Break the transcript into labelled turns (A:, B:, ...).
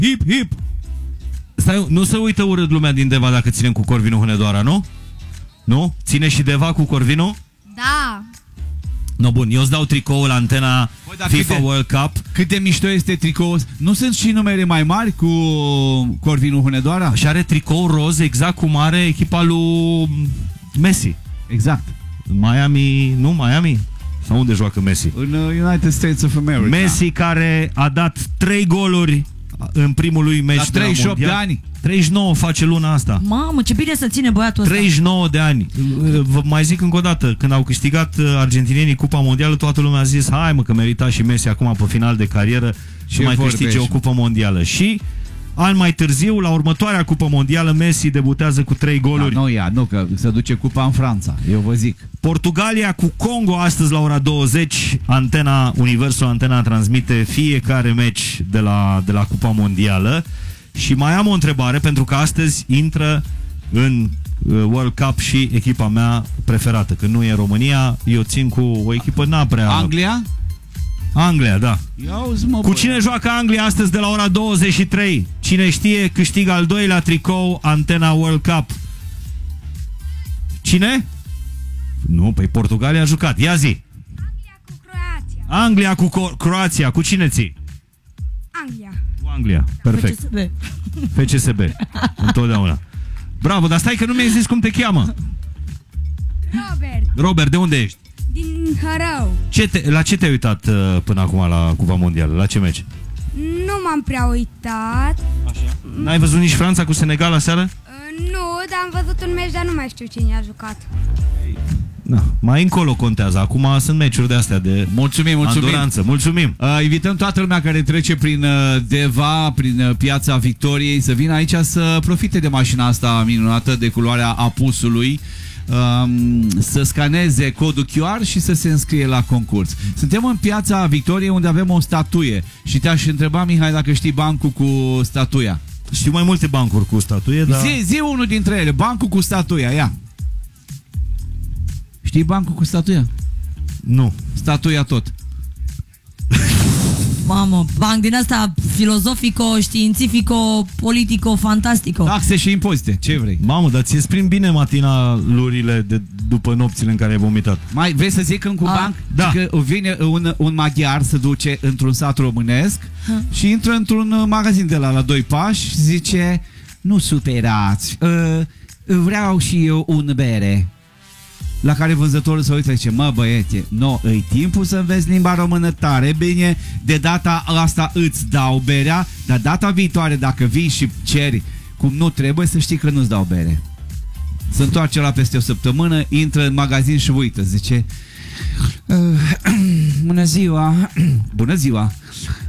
A: Hip, hip. Stai, nu se uită urât lumea din Deva dacă ținem cu Corvinu Hunedoara, nu? Nu? Ține și Deva cu Corvinu?
B: Da.
A: No, bun, eu îți dau tricoul Antena FIFA World Cup.
C: Cât de mișto este tricoul. Nu sunt și numere mai mari cu Corvinu Hunedoara?
A: Și are tricou roz exact cum are echipa lui Messi.
C: Exact.
A: Miami, nu Miami? Sau unde joacă Messi?
C: În United States of America.
A: Messi care a dat 3 goluri în primul lui meci
C: la 38 de ani.
A: 39 face luna asta.
D: Mamă, ce bine să ține băiatul ăsta.
A: 39 de ani. Vă mai zic încă o dată, când au câștigat argentinienii Cupa Mondială, toată lumea a zis, hai mă că merita și Messi acum pe final de carieră să mai câștige o Cupă Mondială. Și ani mai târziu, la următoarea Cupă Mondială, Messi debutează cu 3 goluri.
C: Da, nu, că se duce cupa în Franța, eu vă zic.
A: Portugalia cu Congo astăzi la ora 20. Universul Antena transmite fiecare meci de la Cupa Mondială. Și mai am o întrebare, pentru că astăzi intră în World Cup și echipa mea preferată. Când nu e România, eu țin cu o echipă n-aprea...
C: Anglia?
A: Anglia, da. Cu cine
C: băi.
A: joacă Anglia astăzi de la ora 23? Cine știe, câștigă al doilea tricou Antena World Cup. Cine? Nu, păi Portugalia a jucat. Ia zi.
B: Anglia cu Croația.
A: Anglia cu Croația. Cu cine ții?
B: Anglia.
A: Cu Anglia. Perfect.
D: FCSB.
A: FCSB. Întotdeauna. Bravo, dar stai că nu mi-ai zis cum te cheamă.
B: Robert.
A: Robert, de unde ești?
B: Din Hărău.
A: La ce te-ai uitat până acum la Cupa Mondială? La ce meci?
B: Nu m-am prea uitat.
A: Așa. N-ai văzut nici Franța cu Senegal aseară?
B: Nu, dar am văzut un meci, dar nu mai știu cine a jucat.
A: Da, mai încolo contează. Acum sunt meciuri de astea de
C: mulțumim.
A: anduranță. Mulțumim.
C: Invităm toată lumea care trece prin Deva, prin Piața Victoriei, să vină aici să profite de mașina asta minunată de culoarea apusului, să scaneze codul QR și să se înscrie la concurs. Suntem în Piața Victoriei, unde avem o statuie și te-aș întreba, Mihai, dacă știi bancul cu statuia.
A: Știu mai multe bancuri cu statuie, dar...
C: Zi unul dintre ele, bancul cu statuia, ia. Știi bancul cu statuia?
A: Nu.
C: Statuia tot.
D: Mamă, banc din asta filozofico, științifico, politico, fantastico.
C: Taxe și impozite, ce vrei?
A: Mamă, dar ți-e prin bine matinalurile de după nopțile în care ai vomitat.
C: Mai vrei să zic încă un banc?
A: Da.
C: Că vine un maghiar, se duce într-un sat românesc și intră într-un magazin de la 2 pași și zice: nu superați, vreau și eu un bere. La care vânzătorul se uită și zice: mă băiete, e timpul să înveți limba română tare bine, de data asta îți dau berea, dar data viitoare dacă vii și ceri cum nu trebuie, să știi că nu-ți dau bere. Se întoarce la peste o săptămână, intră în magazin și uită, zice: bună ziua, bună ziua,